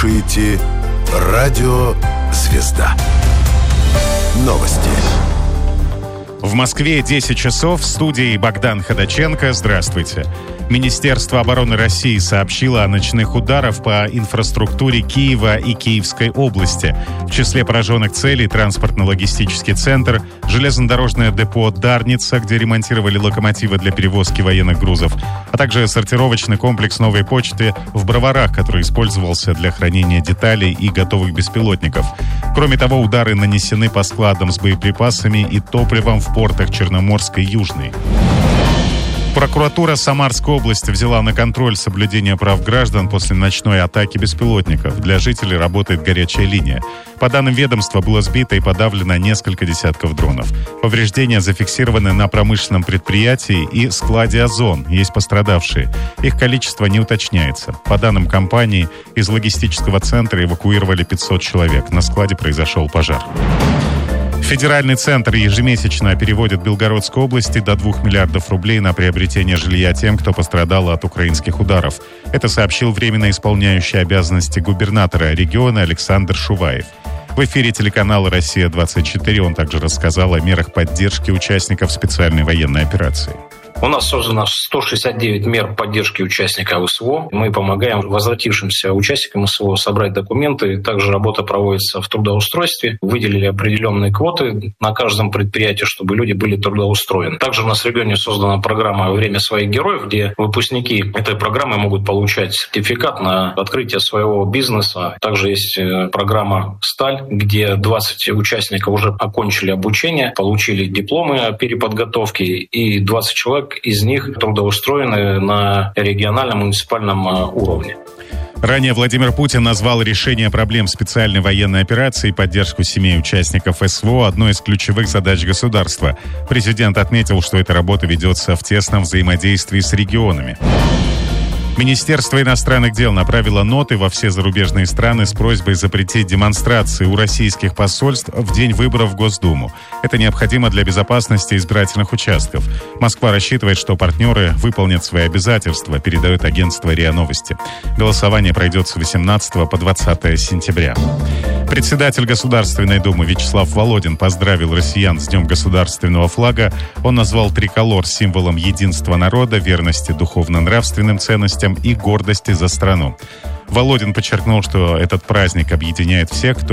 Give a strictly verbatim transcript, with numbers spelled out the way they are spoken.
слушаете «Радио Звезда». Новости. В Москве десять часов, в студии Богдан Ходаченко. Здравствуйте. Министерство обороны России сообщило о ночных ударах по инфраструктуре Киева и Киевской области. В числе пораженных целей транспортно-логистический центр, железнодорожное депо Дарница, где ремонтировали локомотивы для перевозки военных грузов, а также сортировочный комплекс Новой почты в Броварах, который использовался для хранения деталей и готовых беспилотников. Кроме того, удары нанесены по складам с боеприпасами и топливом в портах Черноморской и Южной. Прокуратура Самарской области взяла на контроль соблюдение прав граждан после ночной атаки беспилотников. Для жителей работает горячая линия. По данным ведомства, было сбито и подавлено несколько десятков дронов. Повреждения зафиксированы на промышленном предприятии и складе «Озон». Есть пострадавшие. Их количество не уточняется. По данным компании, из логистического центра эвакуировали пятьсот человек. На складе произошел пожар. Федеральный центр ежемесячно переводит Белгородской области до двух миллиардов рублей на приобретение жилья тем, кто пострадал от украинских ударов. Это сообщил временно исполняющий обязанности губернатора региона Александр Шуваев. В эфире телеканала «Россия-двадцать четыре» он также рассказал о мерах поддержки участников специальной военной операции. У нас создано сто шестьдесят девять мер поддержки участников СВО. Мы помогаем возвратившимся участникам СВО собрать документы. Также работа проводится в трудоустройстве. Выделили определенные квоты на каждом предприятии, чтобы люди были трудоустроены. Также у нас в регионе создана программа «Время своих героев», где выпускники этой программы могут получать сертификат на открытие своего бизнеса. Также есть программа «Сталь», где двадцать участников уже окончили обучение, получили дипломы о переподготовке, и двадцать человек из них трудоустроены на региональном и муниципальном уровне. Ранее Владимир Путин назвал решение проблем специальной военной операции и поддержку семей участников СВО одной из ключевых задач государства. Президент отметил, что эта работа ведется в тесном взаимодействии с регионами. Министерство иностранных дел направило ноты во все зарубежные страны с просьбой запретить демонстрации у российских посольств в день выборов в Госдуму. Это необходимо для безопасности избирательных участков. Москва рассчитывает, что партнеры выполнят свои обязательства, передает агентство РИА Новости. Голосование пройдет с восемнадцатого по двадцатое сентября. Председатель Государственной Думы Вячеслав Володин поздравил россиян с Днем государственного флага. Он назвал триколор символом единства народа, верности духовно-нравственным ценностям и гордости за страну. Володин подчеркнул, что этот праздник объединяет всех, кто